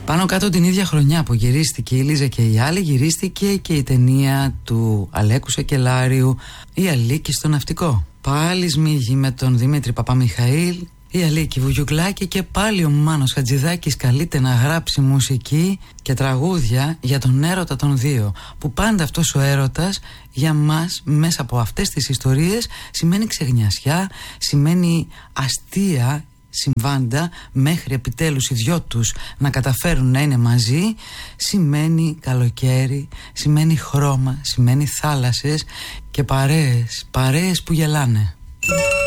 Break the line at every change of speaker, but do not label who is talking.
Πάνω κάτω την ίδια χρονιά που γυρίστηκε η Λίζα και οι άλλοι, γυρίστηκε και η ταινία του Αλέκου Σεκελάριου, «Η Αλίκη στο ναυτικό». Πάλι σμίγει με τον Δημήτρη Παπαμιχαήλ, η Αλίκη Βουγιουκλάκη, και πάλι ο Μάνος Χατζηδάκης καλείται να γράψει μουσική και τραγούδια για τον έρωτα των δύο, που πάντα αυτός ο έρωτας για μας μέσα από αυτές τις ιστορίες σημαίνει ξεγνιασιά, σημαίνει αστεία συμβάντα μέχρι επιτέλους οι δυο τους να καταφέρουν να είναι μαζί, σημαίνει καλοκαίρι, σημαίνει χρώμα, σημαίνει θάλασσες και παρέες που γελάνε.